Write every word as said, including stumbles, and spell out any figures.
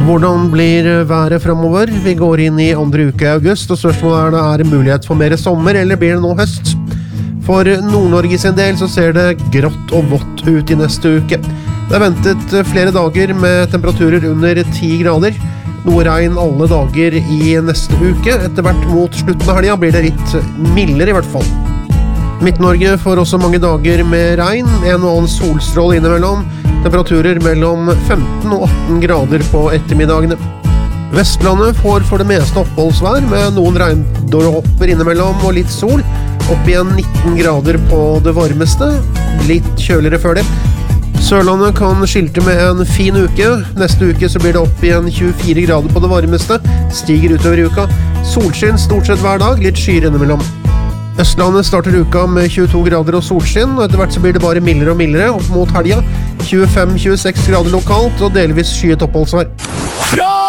Hvordan blir været fremover? Vi går inn i andre uke i august, og spørsmålet er, er det mulighet for mer sommer, eller blir det nå høst? For Nord-Norge sin del så ser det grått og vått ut i neste uke. Det er ventet flere dager med temperaturer under ti grader. Noe regn alle dager i neste uke. Etter hvert mot slutten av helga blir det litt mildere i hvert fall. Midt-Norge får også mange dager med regn, en og annen solstråle innimellom. Temperaturer mellom femten og atten grader på ettermiddagene. Vestlandet får for det meste oppholdsvær med noen regndråper innimellom og litt sol. Opp igjen nitten grader på det varmeste, litt kjøligere før det. Sørlandet kan skilte med en fin uke. Neste uke så blir det opp igjen tjuefire grader på det varmeste, stiger utover i uka. Solskinn stort sett hver dag, litt skyer innimellom. Østlandet starter uka med tjueto grader og solskinn, og etter hvert så blir det bare mildere og mildere opp mot helga. tjuefem til tjueseks grader lokalt og delvis skyet oppholdsvær.